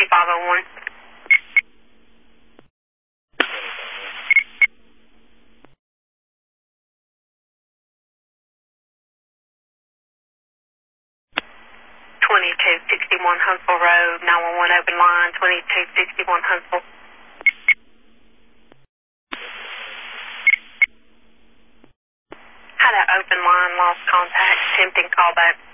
2501. Huntsville Road, 911 open line, 2261 Huntsville. Had an open line, lost contact, attempting callback.